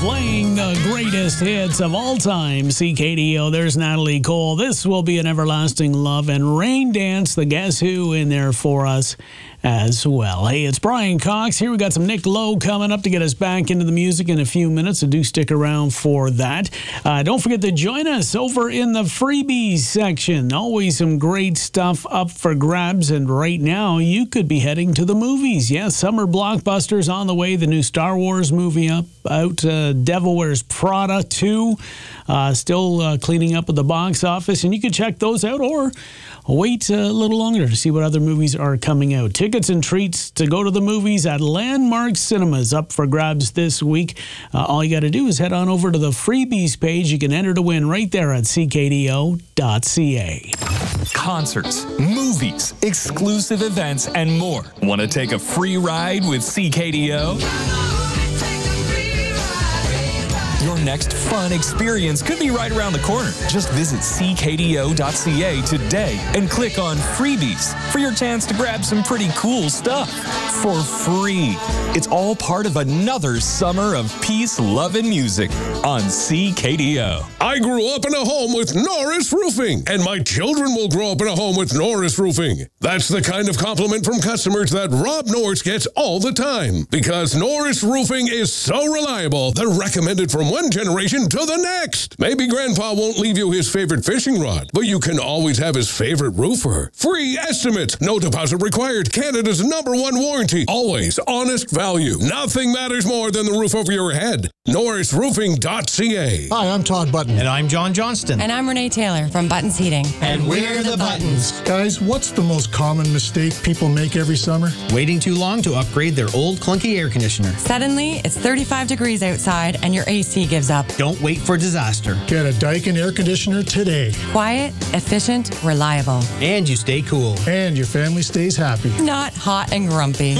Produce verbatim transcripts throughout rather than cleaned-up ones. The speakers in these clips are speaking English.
Playing the greatest hits of all time. C K D O, there's Natalie Cole. This will be an everlasting love. And Rain Dance, the Guess Who, in there for us as well. Hey, it's Brian Cox here. We got some Nick Lowe coming up to get us back into the music in a few minutes, so do stick around for that. Uh, don't forget to join us over in the freebies section. Always some great stuff up for grabs, and right now you could be heading to the movies. Yes, yeah, summer blockbusters on the way. The new Star Wars movie up out, uh, Devil Wears Prada two, uh, still uh, cleaning up at the box office, and you can check those out or wait a little longer to see what other movies are coming out. Tickets and treats to go to the movies at Landmark Cinemas up for grabs this week. Uh, all you got to do is head on over to the freebies page. You can enter to win right there at c k d o dot c a. Concerts, movies, exclusive events, and more. Want to take a free ride with C K D O? Your next fun experience could be right around the corner. Just visit c k d o dot c a today and click on Freebies for your chance to grab some pretty cool stuff for free. It's all part of another summer of peace, love, and music on C K D O. I grew up in a home with Norris Roofing, and my children will grow up in a home with Norris Roofing. That's the kind of compliment from customers that Rob Norris gets all the time, because Norris Roofing is so reliable, they're recommended from one generation to the next. Maybe Grandpa won't leave you his favorite fishing rod, but you can always have his favorite roofer. Free estimates, no deposit required, Canada's number one warranty, always honest value. Nothing matters more than the roof over your head. Norris Roofing dot c a. Hi, I'm Todd Button. And I'm John Johnston. And I'm Renee Taylor from Buttons Heating. And we're the Buttons. Guys, what's the most common mistake people make every summer? Waiting too long to upgrade their old clunky air conditioner. Suddenly, it's thirty-five degrees outside and your A C gives up. Don't wait for disaster. Get a Daikin air conditioner today. Quiet, efficient, reliable. And you stay cool. And your family stays happy. Not hot and grumpy.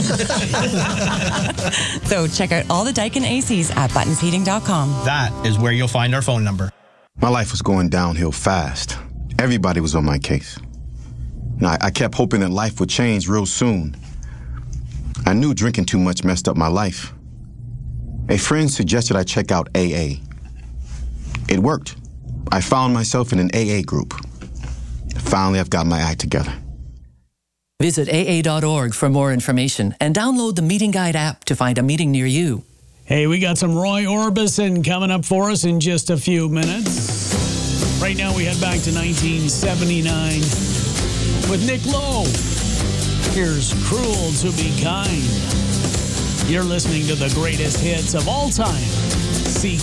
So check out all the Daikin A Cs at buttons heating dot com. That is where you'll find our phone number. My life was going downhill fast. Everybody was on my case. And I, I kept hoping that life would change real soon. I knew drinking too much messed up my life. A friend suggested I check out A A. It worked. I found myself in an A A group. Finally, I've got my act together. Visit A A dot org for more information and download the Meeting Guide app to find a meeting near you. Hey, we got some Roy Orbison coming up for us in just a few minutes. Right now, we head back to nineteen seventy-nine with Nick Lowe. Here's Cruel to Be Kind. You're listening to the greatest hits of all time. C